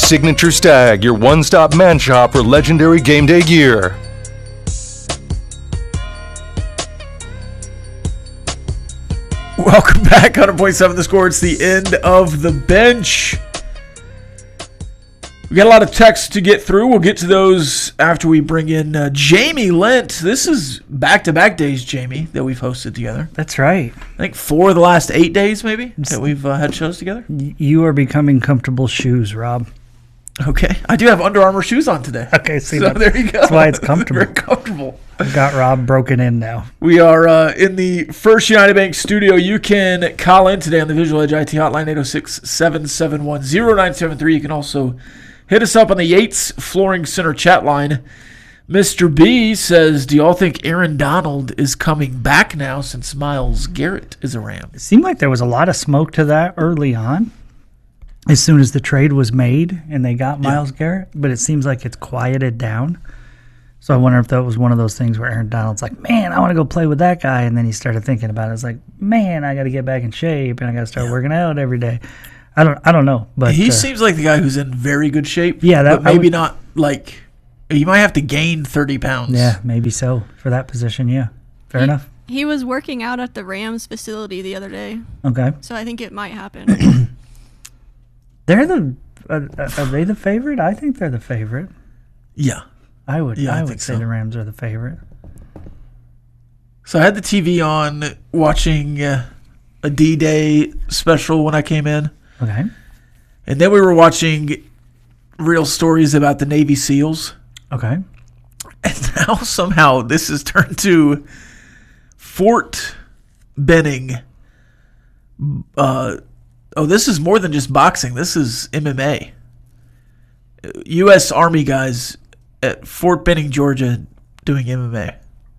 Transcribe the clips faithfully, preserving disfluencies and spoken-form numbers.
Signature Stag, your one-stop man shop for legendary game day gear. Welcome back, one hundred point seven The Score. It's the end of the bench. We got a lot of texts to get through. We'll get to those after we bring in uh, Jamie Lent. This is back-to-back days, Jamie, that we've hosted together. That's right. I think four of the last eight days, maybe, that we've uh, had shows together. You are becoming comfortable shoes, Rob. Okay. I do have Under Armour shoes on today. Okay, see, so that, there you go. That's why it's comfortable. Very comfortable. I've got Rob broken in now. We are uh, in the First United Bank studio. You can call in today on the Visual Edge I T hotline, eight oh six, seven seven one, oh nine seven three. You can also hit us up on the Yates Flooring Center chat line. Mister B says, do y'all think Aaron Donald is coming back now since Myles Garrett is a Ram? It seemed like there was a lot of smoke to that early on, as soon as the trade was made and they got Myles yeah. Garrett, but it seems like it's quieted down. So I wonder if that was one of those things where Aaron Donald's like, man, I want to go play with that guy. And then he started thinking about it. It's like, man, I got to get back in shape and I got to start yeah. working out every day. I don't I don't know. But he uh, seems like the guy who's in very good shape. Yeah, that, but maybe would, not like he might have to gain thirty pounds. Yeah, maybe so for that position. Yeah, fair he, enough. He was working out at the Rams facility the other day. Okay. So I think it might happen. They're the uh, are they the favorite? I think they're the favorite. Yeah, I would. Yeah, I, I would say so. the Rams are the favorite. So I had the T V on watching uh, a D-Day special when I came in. Okay. And then we were watching real stories about the Navy SEALs. Okay. And now somehow this has turned to Fort Benning. Uh, oh, this is more than just boxing. This is M M A. U S Army guys at Fort Benning, Georgia, doing M M A.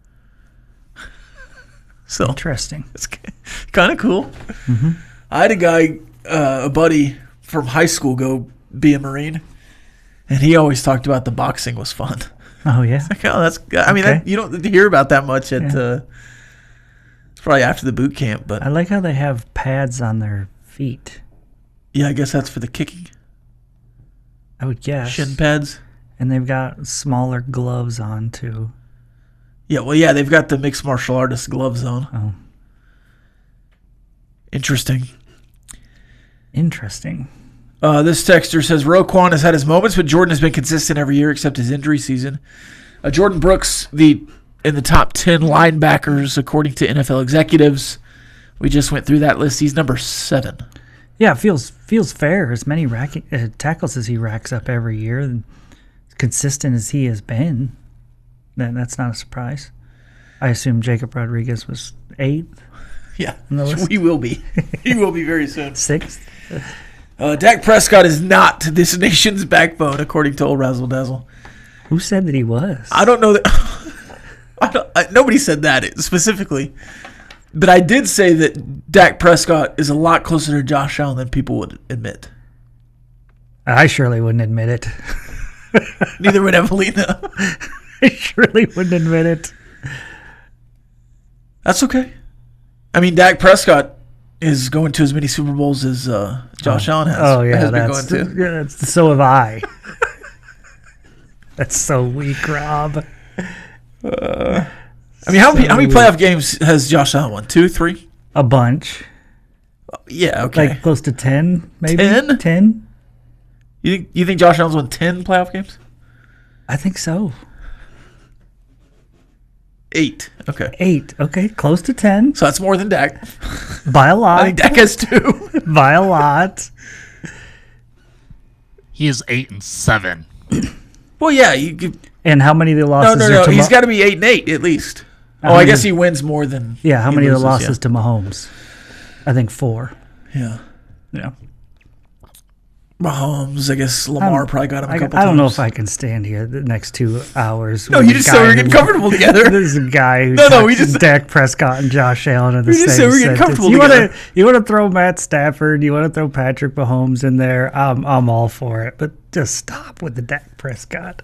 So interesting. It's kind of cool. Mm-hmm. I had a guy, uh, a buddy from high school, go be a Marine, and he always talked about the boxing was fun. Oh yeah. It's like, oh, that's. I mean, okay. that, you don't hear about that much at. Yeah. Uh, it's probably after the boot camp, but I like how they have pads on their feet. Yeah, I guess that's for the kicking. I would guess shin pads, and they've got smaller gloves on too. Yeah, well, yeah, they've got the mixed martial artist gloves on. Oh, interesting. Interesting. Uh, this texter says Roquan has had his moments, but Jordan has been consistent every year except his injury season. Uh, Jordan Brooks, the in the top ten linebackers according to N F L executives. We just went through that list. He's number seven. Yeah, it feels feels fair. As many rack, uh, tackles as he racks up every year, and as consistent as he has been, then that's not a surprise. I assume Jacob Rodriguez was eighth. Yeah, he will be. He will be very soon. Sixth. Uh, Dak Prescott is not this nation's backbone, according to old Razzle Dazzle. Who said that he was? I don't know that. I don't, I, nobody said that specifically, but I did say that Dak Prescott is a lot closer to Josh Allen than people would admit. I surely wouldn't admit it. Neither would Evelina. I surely wouldn't admit it. That's okay. I mean, Dak Prescott is going to as many Super Bowls as uh, Josh oh. Allen has. Oh, yeah. Has That's, been going to. Yeah, that's, so have I. That's so weak, Rob. Uh, I mean, how, so many, how many playoff games has Josh Allen won? Two, three? A bunch. Yeah, okay. Like close to ten, maybe? Ten? Ten? You think, you think Josh Allen's won ten playoff games? I think so. Eight. Okay. Eight. Okay. Close to ten. So that's more than Dak. By a lot. I think Dak has two. By a lot. He is eight and seven. Well, yeah. You could, and how many of the losses? No, no, no. Are to He's Ma- got to be eight and eight at least. How oh, I many, guess he wins more than. Yeah. How many loses, of the losses yeah. to Mahomes? I think four. Yeah. Yeah. Mahomes, I guess Lamar I'm, probably got him a I, couple I don't times. know if I can stand here the next two hours. No, you just said we were getting comfortable together. This is a guy who no, no, we just Dak Prescott and Josh Allen are the we same just said we're getting sentence. comfortable you together. Want to you want to throw Matt Stafford? You want to throw Patrick Mahomes in there? I'm I'm all for it, but just stop with the Dak Prescott.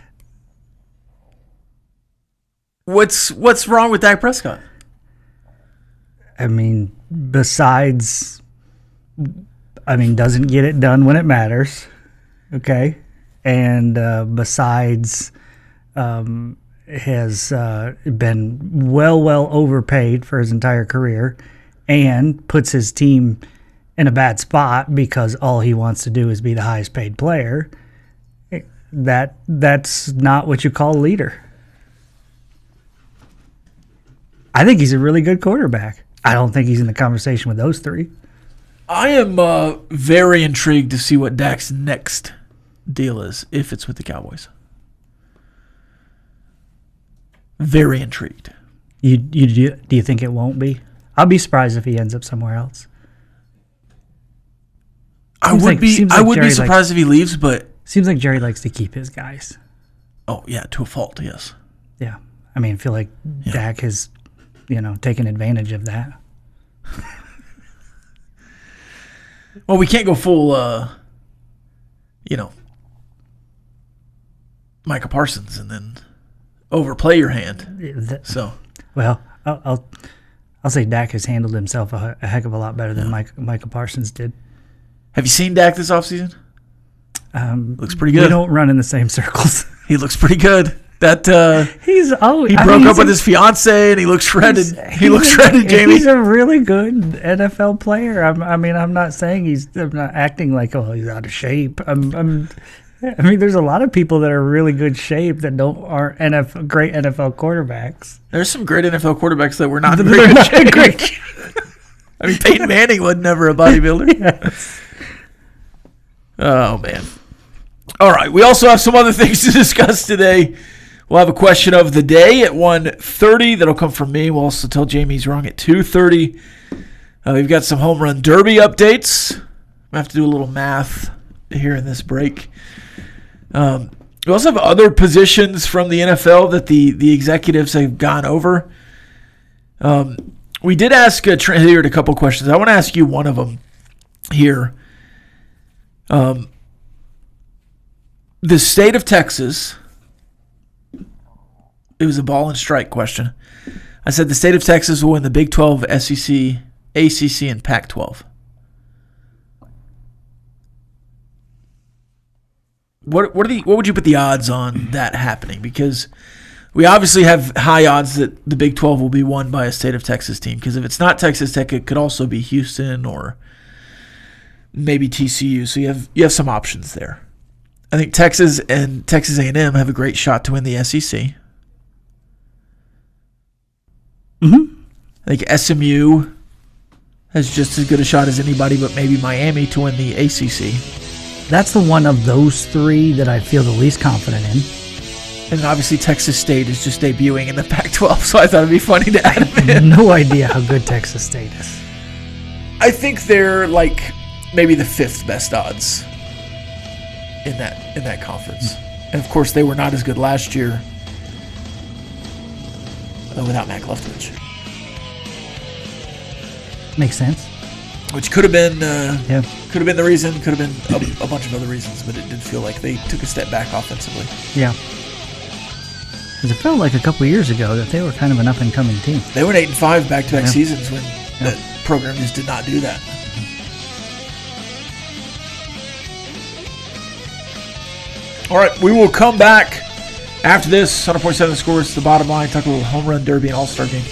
What's what's wrong with Dak Prescott? I mean, besides, I mean, doesn't get it done when it matters. okay, and uh, besides, um, has uh, been well, well overpaid for his entire career, and puts his team in a bad spot because all he wants to do is be the highest paid player. That that's not what you call a leader. I think he's a really good quarterback. I don't think he's in the conversation with those three. I am uh, very intrigued to see what Dak's next deal is, if it's with the Cowboys. Very intrigued. You you do, do you think it won't be? I'll be surprised if he ends up somewhere else. I Seems would like- be seems I like would be Jerry surprised if he leaves, but Seems like Jerry likes to keep his guys. oh yeah, to a fault, yes. Yeah, I mean, I feel like Yeah. Dak has, you know, taken advantage of that. Well, we can't go full, uh, you know, Micah Parsons and then overplay your hand. That- So Well, I'll, I'll I'll say Dak has handled himself a, a heck of a lot better than Mike, Micah Parsons did. have you seen Dak this offseason? Um, Looks pretty we good. don't run in the same circles. He looks pretty good. That uh, He's oh he I broke mean, up he's with a- his fiance and he looks shredded. he's- He looks he's a- shredded, Jamie. He's a really good N F L player. I'm, I mean, I'm not saying he's. I'm not acting like oh he's out of shape. I'm. I'm I mean, there's a lot of people that are really good shape that don't aren't N F L, great N F L quarterbacks. There's some great N F L quarterbacks that were not in They're very good not shape. great. I mean, Peyton Manning was never a bodybuilder. Yes. Oh, man. All right. We also have some other things to discuss today. We'll have a question of the day at one thirty. That'll come from me. We'll also tell Jamie he's wrong at two thirty. Uh, we've got some home run derby updates. We have to do a little math here in this break. Um, we also have other positions from the N F L that the, the executives have gone over. Um, we did ask uh, Trent Hilliard a couple questions. I want to ask you one of them here. Um, the state of Texas, it was a ball and strike question. I said the state of Texas will win the Big twelve, S E C, A C C, and Pac twelve. What what are the what would you put the odds on that happening? Because we obviously have high odds that the Big twelve will be won by a state of Texas team. Because if it's not Texas Tech, it could also be Houston or maybe T C U. So you have you have some options there. I think Texas and Texas A and M have a great shot to win the S E C. Mm-hmm. I think S M U has just as good a shot as anybody, but maybe Miami to win the A C C. That's the one of those three that I feel the least confident in. And obviously Texas State is just debuting in the Pac twelve, so I thought it'd be funny to add them in. No idea how good Texas State is. I think they're like maybe the fifth best odds in that in that conference. And of course, they were not as good last year uh, without Matt Leftovich, Makes sense. which could have been uh, Yeah. could have been the reason, could have been a, a bunch of other reasons, but it did feel like they took a step back offensively. Yeah. Because it felt like a couple years ago that they were kind of an up-and-coming team. They went eight and five back-to-back Yeah. seasons when Yeah. the program just did not do that. All right, we will come back after this. one hundred point seven Scores, the bottom line. Talk a little home run derby and all-star game.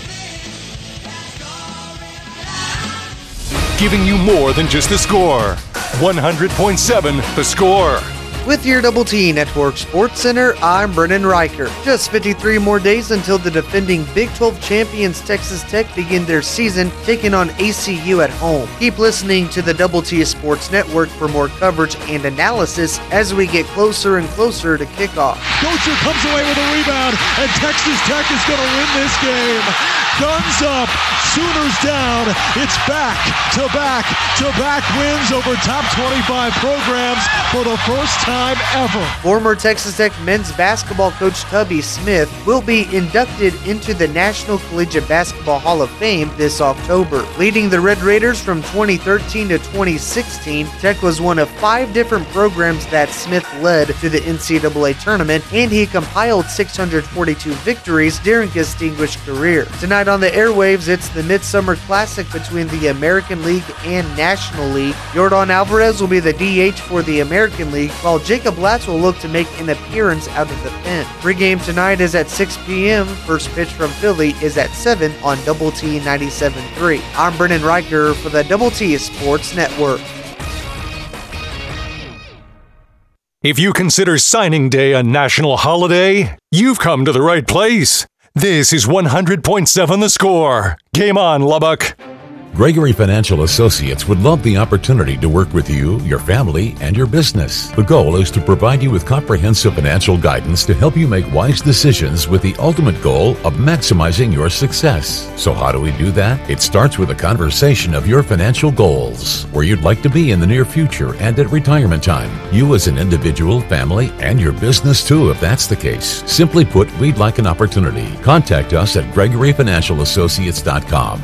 Giving you more than just the score. one hundred point seven The Score. With your Double T Network Sports Center, I'm Brennan Riker. Just fifty-three more days until the defending Big twelve champions Texas Tech begin their season taking on A C U at home. Keep listening to the Double T Sports Network for more coverage and analysis as we get closer and closer to kickoff. Gocher comes away with a rebound, and Texas Tech is going to win this game. Guns up, Sooners down. It's back to back to back wins over top twenty-five programs for the first time ever. Former Texas Tech men's basketball coach Tubby Smith will be inducted into the National Collegiate Basketball Hall of Fame this October. Leading the Red Raiders from twenty thirteen to twenty sixteen, Tech was one of five different programs that Smith led to the N C double A tournament, and he compiled six hundred forty-two victories during his distinguished career. Tonight Tonight on the airwaves, it's the Midsummer Classic between the American League and National League. Yordan Alvarez will be the D H for the American League, while Jacob Latz will look to make an appearance out of the pen. Pre-game tonight is at six p.m. First pitch from Philly is at seven on Double T ninety-seven point three. I'm Brennan Riker for the Double T Sports Network. If you consider signing day a national holiday, you've come to the right place. This is one hundred point seven The Score. Game on, Lubbock. Gregory Financial Associates would love the opportunity to work with you, your family, and your business. The goal is to provide you with comprehensive financial guidance to help you make wise decisions with the ultimate goal of maximizing your success. So how do we do that? It starts with a conversation of your financial goals, where you'd like to be in the near future and at retirement time. You as an individual, family, and your business too, if that's the case. Simply put, we'd like an opportunity. Contact us at gregory financial associates dot com.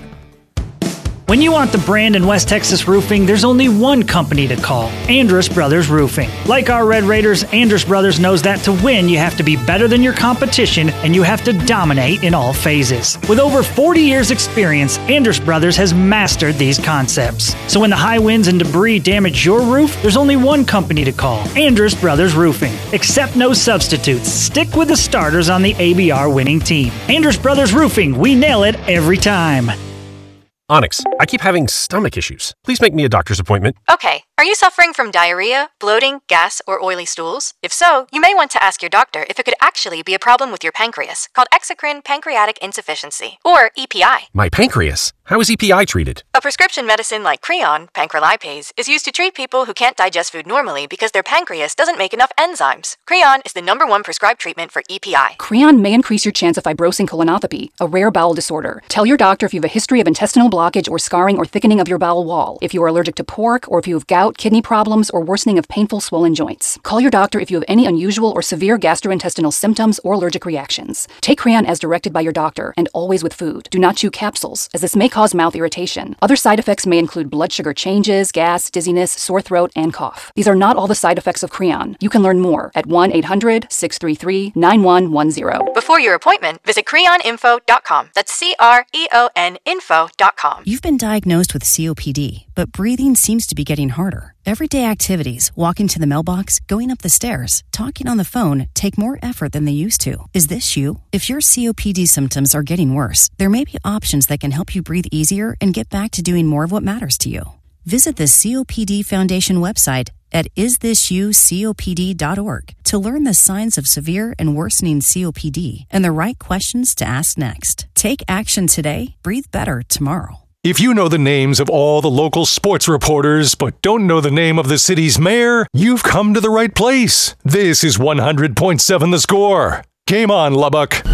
When you want the brand in West Texas roofing, there's only one company to call, Andrus Brothers Roofing. Like our Red Raiders, Andrus Brothers knows that to win, you have to be better than your competition and you have to dominate in all phases. With over forty years experience, Andrus Brothers has mastered these concepts. So when the high winds and debris damage your roof, there's only one company to call, Andrus Brothers Roofing. Accept no substitutes. Stick with the starters on the A B R winning team. Andrus Brothers Roofing, we nail it every time. Onyx, I keep having stomach issues. Please make me a doctor's appointment. Okay. Are you suffering from diarrhea, bloating, gas, or oily stools? If so, you may want to ask your doctor if it could actually be a problem with your pancreas, called exocrine pancreatic insufficiency, or E P I. My pancreas? How is E P I treated? A prescription medicine like Creon, pancrelipase, is used to treat people who can't digest food normally because their pancreas doesn't make enough enzymes. Creon is the number one prescribed treatment for E P I. Creon may increase your chance of fibrosing colonopathy, a rare bowel disorder. Tell your doctor if you have a history of intestinal blockage or scarring or thickening of your bowel wall, if you are allergic to pork, or if you have gout, kidney problems, or worsening of painful swollen joints. Call your doctor if you have any unusual or severe gastrointestinal symptoms or allergic reactions. Take Creon as directed by your doctor, and always with food. Do not chew capsules, as this may cause mouth irritation. Other side effects may include blood sugar changes, gas, dizziness, sore throat, and cough. These are not all the side effects of Creon. You can learn more at one eight hundred, six three three, nine one one zero. Before your appointment, visit creon info dot com. That's C R E O N info dot com. You've been diagnosed with C O P D, but breathing seems to be getting harder. Everyday activities, walking to the mailbox, going up the stairs, talking on the phone, take more effort than they used to. Is this you? If your C O P D symptoms are getting worse, there may be options that can help you breathe easier and get back to doing more of what matters to you. Visit the C O P D Foundation website at is this you copd dot org to learn the signs of severe and worsening C O P D and the right questions to ask next. Take action today, breathe better tomorrow. If you know the names of all the local sports reporters but don't know the name of the city's mayor, you've come to the right place. This is one hundred point seven The Score. Game on, Lubbock.